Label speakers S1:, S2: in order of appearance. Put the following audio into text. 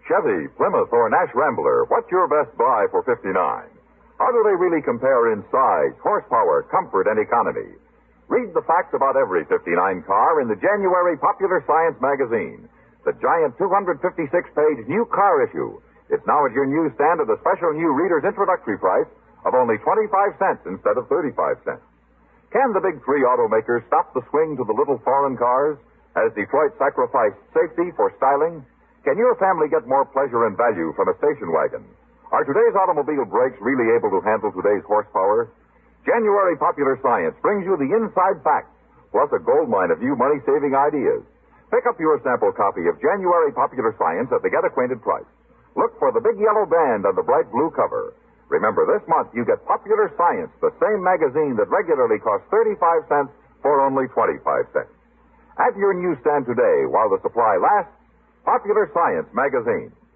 S1: Chevy, Plymouth, or Nash Rambler, what's your best buy for $59? How do they really compare in size, horsepower, comfort, and economy? Read the facts about every '59 car in the January Popular Science magazine, the giant 256-page new car issue. It's now at your newsstand at a special new reader's introductory price of only 25 cents instead of 35 cents. Can the big three automakers stop the swing to the little foreign cars? Has Detroit sacrificed safety for styling? Can your family get more pleasure and value from a station wagon? Are today's automobile brakes really able to handle today's horsepower? January Popular Science brings you the inside facts, plus a goldmine of new money-saving ideas. Pick up your sample copy of January Popular Science at the Get Acquainted price. Look for the big yellow band on the bright blue cover. Remember, this month you get Popular Science, the same magazine that regularly costs 35 cents for only 25 cents. At your newsstand today, while the supply lasts, Popular Science magazine.